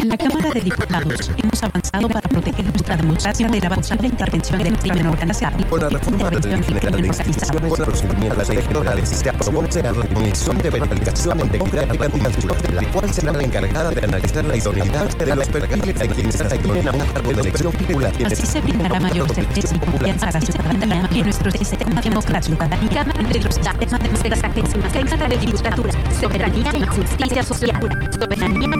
En la Cámara de Diputados hemos avanzado para proteger nuestra democracia de la posible intervención del crimen organizado. Con la reforma de la Ley General de Instituciones y Procedimientos Electorales se aprobó la Comisión de Verificación Democrática de la cual será la encargada de analizar la idoneidad de los perfiles de quienes aspiren a un cargo de elección popular. Así se brindará mayor certeza y confianza a la ciudadanía en nuestro sistema democrático. Y Cámara de los Estados de las Agencias, Cámara de Diputados, soberanía y justicia social, soberanía